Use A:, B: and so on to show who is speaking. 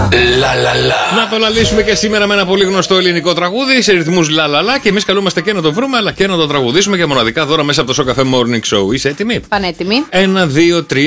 A: Να το λαλήσουμε και σήμερα με ένα πολύ γνωστό ελληνικό τραγούδι σε ρυθμούς λαλαλά και εμείς καλούμαστε και να το βρούμε αλλά και να το τραγουδήσουμε και μοναδικά δώρα μέσα από το Σοκαφέ Morning Show. Είσαι έτοιμη?
B: Πανέτοιμη.
A: 1, 2, 3.